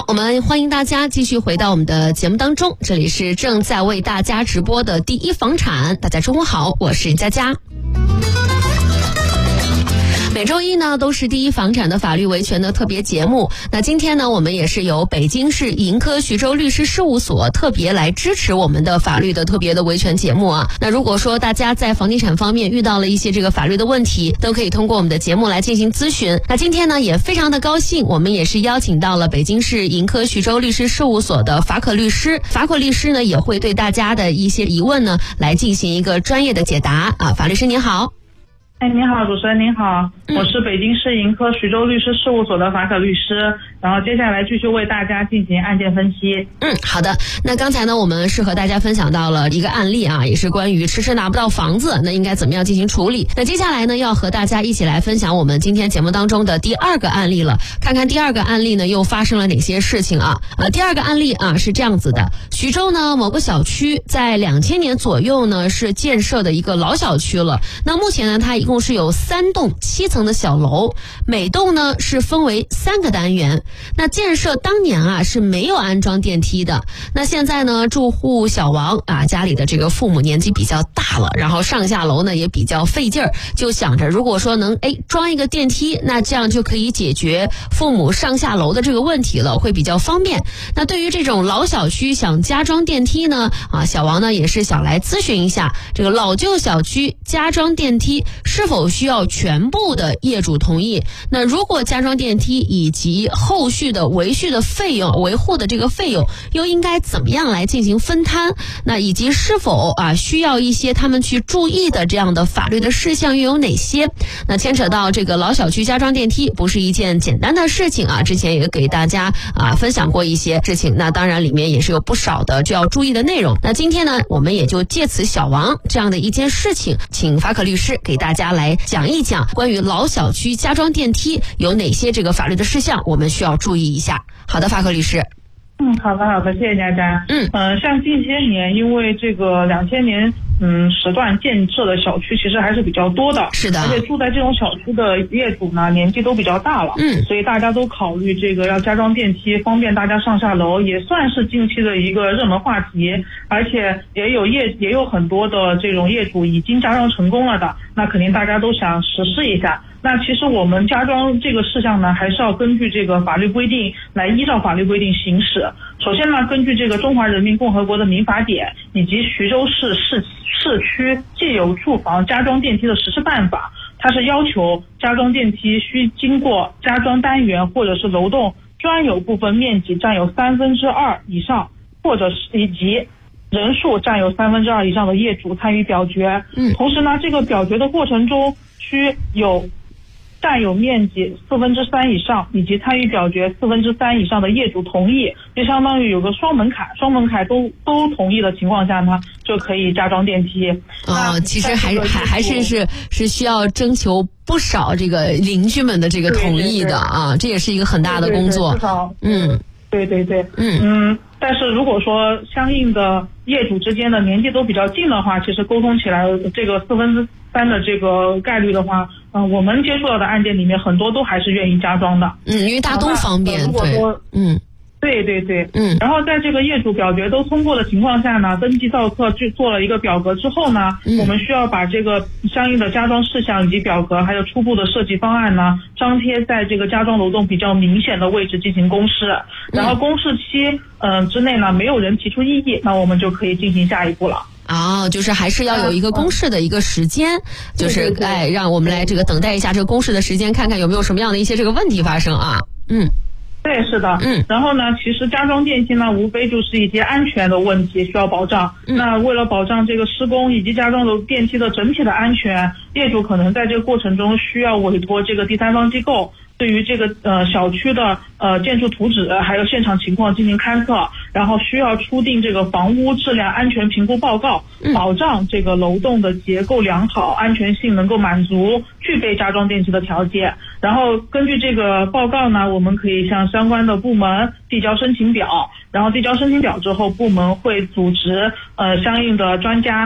好，我们欢迎大家继续回到我们的节目当中，这里是正在为大家直播的第一房产。大家中午好，我是佳佳。每周一呢都是第一房产的法律维权的特别节目。那今天呢，我们也是由北京市盈科徐州律师事务所特别来支持我们的法律的特别的维权节目啊。那如果说大家在房地产方面遇到了一些这个法律的问题，都可以通过我们的节目来进行咨询。那今天呢也非常的高兴，我们也是邀请到了北京市盈科徐州律师事务所的法可律师。法可律师呢也会对大家的一些疑问呢来进行一个专业的解答啊。法律师您好。 您好，主持人您好，我是北京市盈科徐州律师事务所的法可律师，然后接下来继续为大家进行案件分析。 好的。那刚才呢，我们是和大家分享到了一个案例啊，也是关于迟迟拿不到房子，那应该怎么样进行处理。那接下来呢，要和大家一起来分享我们今天节目当中的第二个案例了，看看第二个案例呢又发生了哪些事情啊。第二个案例啊是这样子的，徐州呢某个小区在2000年左右呢是建设的一个老小区了。那目前呢，它一共是有3栋7层的小楼，每栋呢是分为3个单元。那建设当年啊是没有安装电梯的。那现在呢，住户小王啊家里的这个父母年纪比较大了，然后上下楼呢也比较费劲儿，就想着如果说能装一个电梯，那这样就可以解决父母上下楼的这个问题了，会比较方便。那对于这种老小区想加装电梯呢，小王呢也是想来咨询一下，这个老旧小区加装电梯是否需要全部的业主同意？那如果加装电梯以及后续的维护的这个费用又应该怎么样来进行分摊？那以及是否需要一些他们去注意的这样的法律的事项又有哪些？那牵扯到这个老小区加装电梯不是一件简单的事情啊，之前也给大家分享过一些事情，那当然里面也是有不少的就要注意的内容。那今天呢，我们也就借此小王这样的一件事情，请法可律师给大家来讲一讲关于老小区加装电梯有哪些这个法律的事项我们需要注意一下。好的，法可律师。 好的，谢谢佳佳。像近些年因为这个2000年时段建设的小区其实还是比较多的， 是的， 而且住在这种小区的业主呢年纪都比较大了，所以大家都考虑这个要加装电梯，方便大家上下楼，也算是近期的一个热门话题。而且也有很多的这种业主已经加装成功了的，那肯定大家都想实施一下。那其实我们加装这个事项呢，还是要根据这个法律规定来依照法律规定行使。首先呢，根据这个中华人民共和国的民法典以及徐州市市区既有住房加装电梯的实施办法，它是要求加装电梯需经过加装单元或者是楼栋专有部分面积占有2/3以上，或者是以及人数占有2/3以上的业主参与表决。同时呢，这个表决的过程中需有占有面积3/4以上以及参与表决3/4以上的业主同意，就相当于有个双门槛都同意的情况下呢，就可以加装电梯。 其实还是需要征求不少这个邻居们的这个同意的啊，这也是一个很大的工作。 对，但是如果说相应的业主之间的年纪都比较近的话，其实沟通起来这个3/4的这个概率的话，我们接触到的案件里面很多都还是愿意加装的。 因为大家都方便。 如果说对，然后在这个业主表决都通过的情况下呢，登记造册做了一个表格之后呢，我们需要把这个相应的加装事项以及表格还有初步的设计方案呢，张贴在这个加装楼栋比较明显的位置进行公示。然后公示期之内呢，没有人提出异议，那我们就可以进行下一步了。 就是还是要有一个公示的一个时间，就是让我们来这个等待一下这个公示的时间，看看有没有什么样的一些这个问题发生啊。 对，是的。然后呢，其实加装电梯呢，无非就是一些安全的问题需要保障。那为了保障这个施工以及加装电梯的整体的安全，业主可能在这个过程中需要委托这个第三方机构对于这个小区的建筑图纸还有现场情况进行勘测，然后需要出定这个房屋质量安全评估报告，保障这个楼栋的结构良好，安全性能够满足具备加装电梯的条件。然后根据这个报告呢，我们可以向相关的部门递交申请表，然后递交申请表之后，部门会组织相应的专家